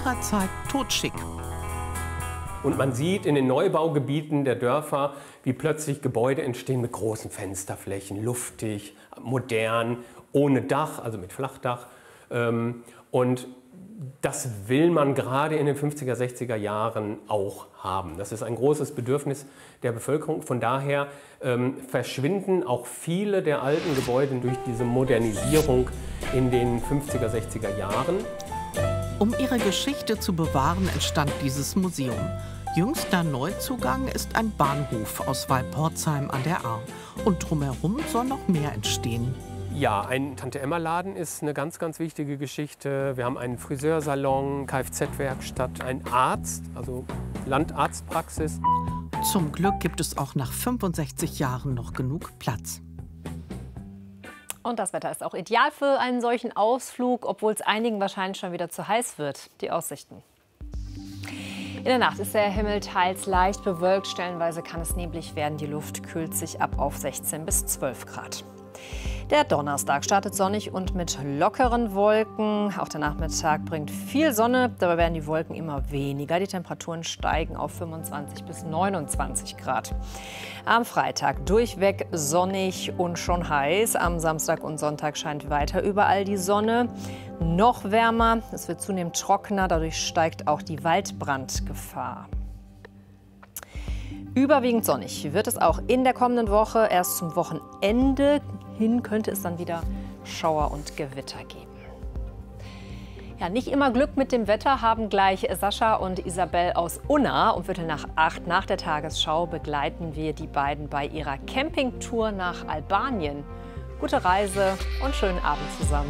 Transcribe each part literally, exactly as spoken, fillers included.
ihrer Zeit totschick. Und man sieht in den Neubaugebieten der Dörfer, wie plötzlich Gebäude entstehen mit großen Fensterflächen, luftig, modern, ohne Dach, also mit Flachdach. Und das will man gerade in den fünfziger, sechziger Jahren auch haben. Das ist ein großes Bedürfnis der Bevölkerung. Von daher ähm, verschwinden auch viele der alten Gebäude durch diese Modernisierung in den fünfziger, sechziger Jahren. Um ihre Geschichte zu bewahren, entstand dieses Museum. Jüngster Neuzugang ist ein Bahnhof aus Walporzheim an der Ahr. Und drumherum soll noch mehr entstehen. Ja, ein Tante-Emma-Laden ist eine ganz, ganz wichtige Geschichte. Wir haben einen Friseursalon, Kfz-Werkstatt, einen Arzt, also Landarztpraxis. Zum Glück gibt es auch nach fünfundsechzig Jahren noch genug Platz. Und das Wetter ist auch ideal für einen solchen Ausflug, obwohl es einigen wahrscheinlich schon wieder zu heiß wird. Die Aussichten. In der Nacht ist der Himmel teils leicht bewölkt. Stellenweise kann es neblig werden. Die Luft kühlt sich ab auf sechzehn bis zwölf Grad. Der Donnerstag startet sonnig und mit lockeren Wolken. Auch der Nachmittag bringt viel Sonne. Dabei werden die Wolken immer weniger. Die Temperaturen steigen auf fünfundzwanzig bis neunundzwanzig Grad. Am Freitag durchweg sonnig und schon heiß. Am Samstag und Sonntag scheint weiter überall die Sonne. Noch wärmer. Es wird zunehmend trockener. Dadurch steigt auch die Waldbrandgefahr. Überwiegend sonnig wird es auch in der kommenden Woche. Erst zum Wochenende hin könnte es dann wieder Schauer und Gewitter geben. Ja, nicht immer Glück mit dem Wetter haben gleich Sascha und Isabel aus Unna. Um Viertel nach acht nach der Tagesschau begleiten wir die beiden bei ihrer Campingtour nach Albanien. Gute Reise und schönen Abend zusammen.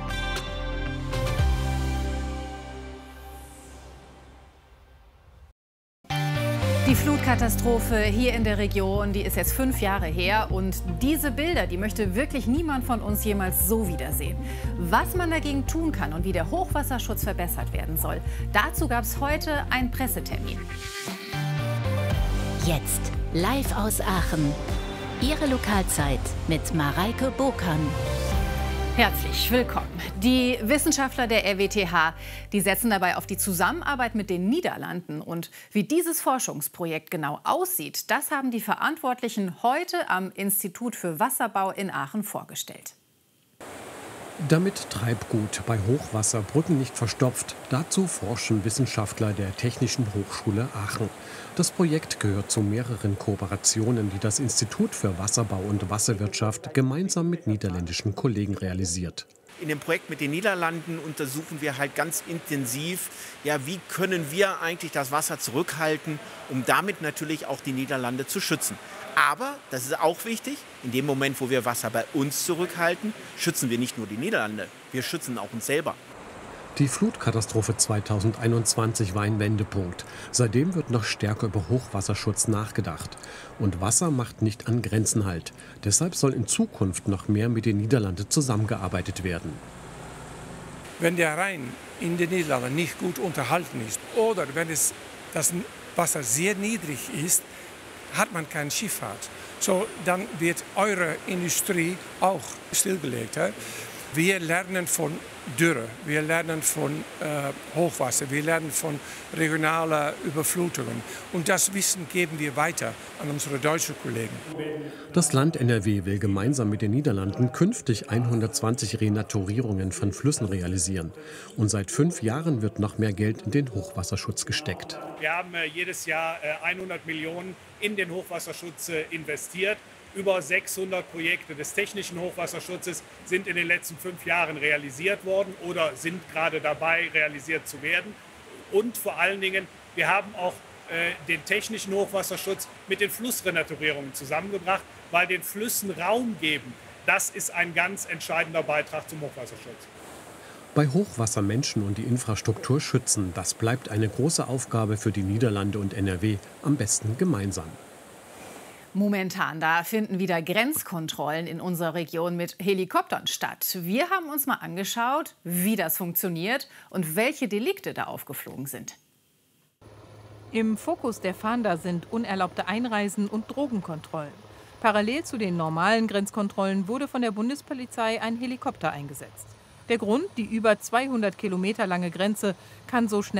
Die Flutkatastrophe hier in der Region, die ist jetzt fünf Jahre her. Und diese Bilder, die möchte wirklich niemand von uns jemals so wiedersehen. Was man dagegen tun kann und wie der Hochwasserschutz verbessert werden soll, dazu gab es heute einen Pressetermin. Jetzt live aus Aachen. Ihre Lokalzeit mit Mareike Bokan. Herzlich willkommen. Die Wissenschaftler der R W T H, die setzen dabei auf die Zusammenarbeit mit den Niederlanden. Und wie dieses Forschungsprojekt genau aussieht, das haben die Verantwortlichen heute am Institut für Wasserbau in Aachen vorgestellt. Damit Treibgut bei Hochwasser Brücken nicht verstopft, dazu forschen Wissenschaftler der Technischen Hochschule Aachen. Das Projekt gehört zu mehreren Kooperationen, die das Institut für Wasserbau und Wasserwirtschaft gemeinsam mit niederländischen Kollegen realisiert. In dem Projekt mit den Niederlanden untersuchen wir halt ganz intensiv, ja, wie können wir eigentlich das Wasser zurückhalten, um damit natürlich auch die Niederlande zu schützen. Aber, das ist auch wichtig, in dem Moment, wo wir Wasser bei uns zurückhalten, schützen wir nicht nur die Niederlande, wir schützen auch uns selber. Die Flutkatastrophe zweitausendeinundzwanzig war ein Wendepunkt. Seitdem wird noch stärker über Hochwasserschutz nachgedacht. Und Wasser macht nicht an Grenzen halt. Deshalb soll in Zukunft noch mehr mit den Niederlanden zusammengearbeitet werden. Wenn der Rhein in den Niederlanden nicht gut unterhalten ist oder wenn es, das Wasser sehr niedrig ist, hat man keine Schifffahrt. So, dann wird eure Industrie auch stillgelegt. He? Wir lernen von Dürre, wir lernen von äh, Hochwasser, wir lernen von regionalen Überflutungen. Und das Wissen geben wir weiter an unsere deutschen Kollegen. Das Land N R W will gemeinsam mit den Niederlanden künftig hundertzwanzig Renaturierungen von Flüssen realisieren. Und seit fünf Jahren wird noch mehr Geld in den Hochwasserschutz gesteckt. Wir haben äh, jedes Jahr äh, hundert Millionen in den Hochwasserschutz äh, investiert. Über sechshundert Projekte des technischen Hochwasserschutzes sind in den letzten fünf Jahren realisiert worden oder sind gerade dabei, realisiert zu werden. Und vor allen Dingen, wir haben auch äh, den technischen Hochwasserschutz mit den Flussrenaturierungen zusammengebracht, weil den Flüssen Raum geben, das ist ein ganz entscheidender Beitrag zum Hochwasserschutz. Bei Hochwasser Menschen und die Infrastruktur schützen, das bleibt eine große Aufgabe für die Niederlande und N R W, am besten gemeinsam. Momentan, da finden wieder Grenzkontrollen in unserer Region mit Helikoptern statt. Wir haben uns mal angeschaut, wie das funktioniert und welche Delikte da aufgeflogen sind. Im Fokus der Fahnder sind unerlaubte Einreisen und Drogenkontrollen. Parallel zu den normalen Grenzkontrollen wurde von der Bundespolizei ein Helikopter eingesetzt. Der Grund, die über zweihundert Kilometer lange Grenze kann so schnell